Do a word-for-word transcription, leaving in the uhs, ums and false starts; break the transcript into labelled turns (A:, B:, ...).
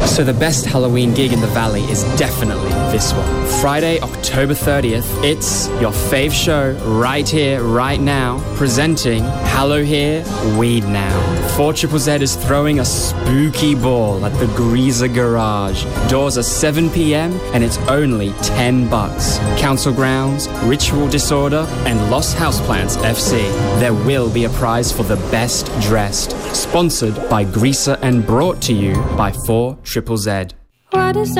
A: So the best Halloween gig in the Valley is definitely this one. Friday, October thirtieth, it's your fave show right here, right now, presenting Hallow Here, Weed Now. four Z Z is throwing a spooky ball at the Greaser Garage. Doors are seven p.m. and it's only ten bucks. Council Grounds, Ritual Disorder, and Lost Houseplants F C. There will be a prize for the best dressed. Sponsored by Greaser and brought to you by four Z Z Z.
B: What is